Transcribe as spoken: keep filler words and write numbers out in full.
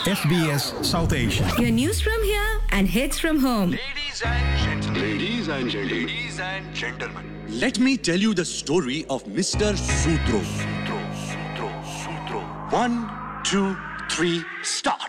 S B S South Asia. Your news from here and hits from home. Ladies and gentlemen. Ladies and gentlemen. Ladies and gentlemen. Let me tell you the story of Mister Sutro. Sutro, Sutro, Sutro. One, two, three, start.